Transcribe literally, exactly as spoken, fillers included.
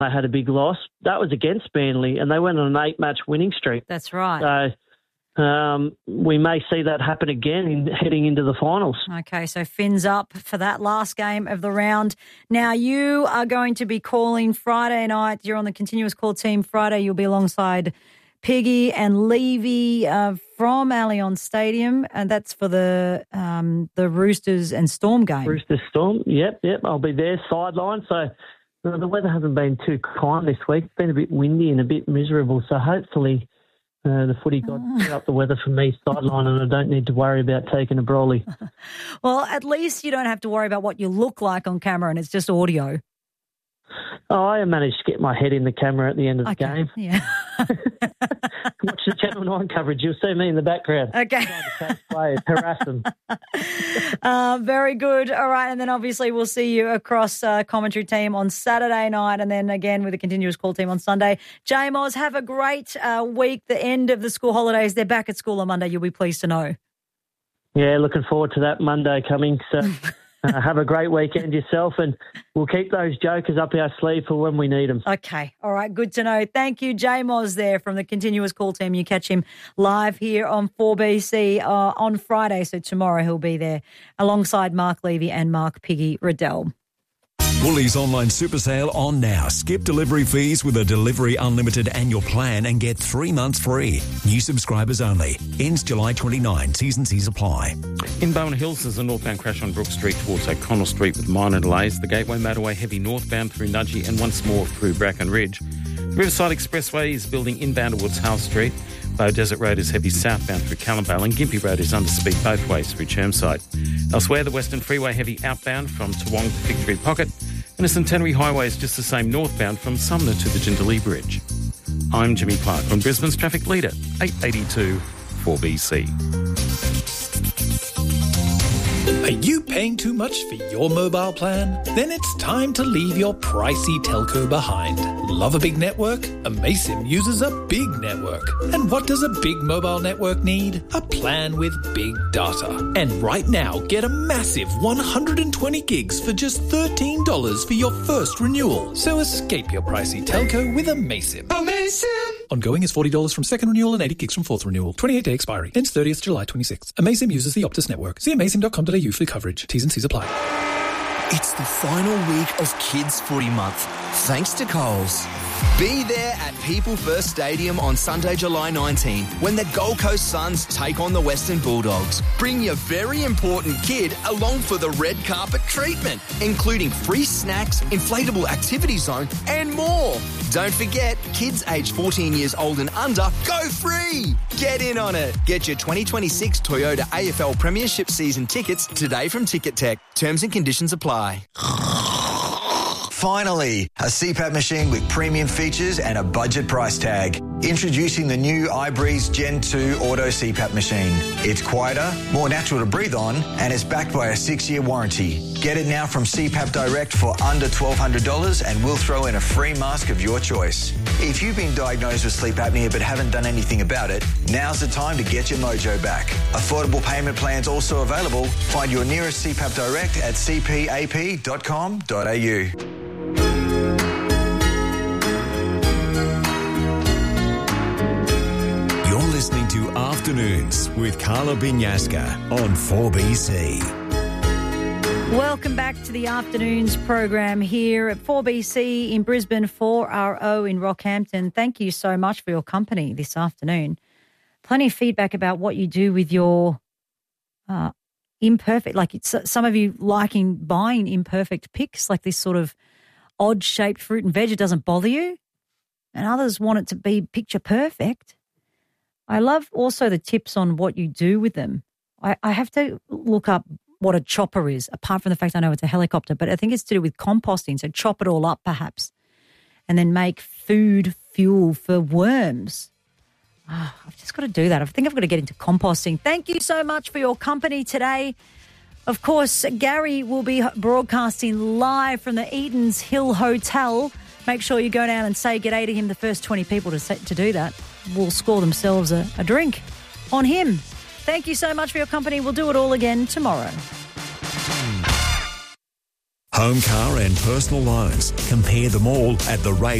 they had a big loss. That was against Burnley, and they went on an eight-match winning streak. That's right. So um, we may see that happen again in, heading into the finals. Okay, so Fins up for that last game of the round. Now, you are going to be calling Friday night. You're on the continuous call team Friday. You'll be alongside Piggy and Levy uh, from Allianz Stadium, and that's for the um, the Roosters and Storm game. Roosters Storm, yep, yep. I'll be there sideline. So uh, the weather hasn't been too kind this week. It's been a bit windy and a bit miserable. So hopefully uh, the footy god oh. set up the weather for me sideline, and I don't need to worry about taking a brolly. Well, at least you don't have to worry about what you look like on camera, and it's just audio. Oh, I managed to get my head in the camera at the end of the okay. game. Yeah. Watch the Channel nine coverage. You'll see me in the background. Okay. Players, harass them. Uh, very good. All right. And then obviously we'll see you across uh, commentary team on Saturday night, and then again with the continuous call team on Sunday. J-Moz, have a great uh, week. The end of the school holidays. They're back at school on Monday. You'll be pleased to know. Yeah, looking forward to that Monday coming. So uh, have a great weekend yourself, and we'll keep those jokers up our sleeve for when we need them. Okay. All right. Good to know. Thank you, J-Moz there from the continuous call team. You catch him live here on four B C uh, on Friday. So tomorrow he'll be there alongside Mark Levy and Mark Piggy Riddell. Woolies online super sale on now. Skip delivery fees with a Delivery Unlimited annual plan and get three months free. New subscribers only. Ends July twenty-ninth. T's and C's apply. In Bowen Hills, there's a northbound crash on Brook Street towards O'Connell Street with minor delays. The Gateway motorway heavy northbound through Nudgee and once more through Bracken Ridge. The Riverside Expressway is building inbound towards House Street. Bow Desert Road is heavy southbound through Callambale, and Gympie Road is under speed both ways through Chermside. Elsewhere, the Western Freeway heavy outbound from Toowong to Victory Pocket, and the Centenary Highway is just the same northbound from Sumner to the Jindalee Bridge. I'm Jimmy Clark on Brisbane's traffic leader, eight eighty-two four B C. Are you paying too much for your mobile plan? Then it's time to leave your pricey telco behind. Love a big network? Amaysim uses a big network. And what does a big mobile network need? A plan with big data. And right now, get a massive one hundred twenty gigs for just thirteen dollars for your first renewal. So escape your pricey telco with Amaysim. Amaysim! Ongoing is forty dollars from second renewal and eighty gigs from fourth renewal. twenty-eight day expiry. Ends thirtieth July twenty-sixth. Amaysim uses the Optus network. See amaysim dot com dot a u for coverage. T's and C's apply. It's the final week of Kids Footy Month, thanks to Coles. Be there at People First Stadium on Sunday, July nineteenth, when the Gold Coast Suns take on the Western Bulldogs. Bring your very important kid along for the red carpet treatment, including free snacks, inflatable activity zone, and more. Don't forget, kids aged fourteen years old and under go free. Get in on it. Get your twenty twenty-six Toyota A F L Premiership season tickets today from Ticket Tech. Terms and conditions apply. Finally, a C PAP machine with premium features and a budget price tag. Introducing the new iBreeze Gen two Auto C PAP machine. It's quieter, more natural to breathe on, and it's backed by a six-year warranty. Get it now from C PAP Direct for under twelve hundred dollars, and we'll throw in a free mask of your choice. If you've been diagnosed with sleep apnea but haven't done anything about it, now's the time to get your mojo back. Affordable payment plans also available. Find your nearest C PAP Direct at c p a p dot com dot a u. Listening to Afternoons with Carla Binyaska on four B C. Welcome back to the Afternoons program here at four B C in Brisbane, four R O in Rockhampton. Thank you so much for your company this afternoon. Plenty of feedback about what you do with your uh, imperfect, like it's, some of you liking buying imperfect pics, like this sort of odd-shaped fruit and veg. It doesn't bother you. And others want it to be picture perfect. I love also the tips on what you do with them. I, I have to look up what a chopper is, apart from the fact I know it's a helicopter, but I think it's to do with composting, so chop it all up perhaps, and then make food fuel for worms. Oh, I've just got to do that. I think I've got to get into composting. Thank you so much for your company today. Of course, Gary will be broadcasting live from the Edens Hill Hotel. Make sure you go down and say g'day to him. The first twenty people to to do that will score themselves a, a drink on him. Thank you so much for your company. We'll do it all again tomorrow. Home, car and personal loans. Compare them all at the rate